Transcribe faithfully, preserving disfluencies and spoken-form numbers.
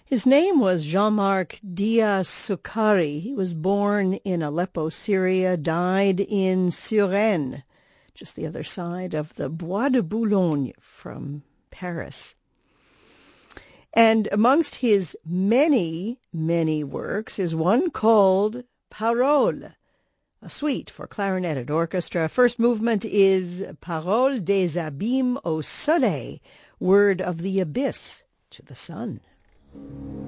His name was Jean-Marc Diaz-Sukari. He was born in Aleppo, Syria, died in Suresnes, just the other side of the Bois de Boulogne from Paris. And amongst his many, many works is one called Paroles, a suite for clarinet and orchestra. First movement is Paroles des abîmes au soleil, word of the abyss to the sun.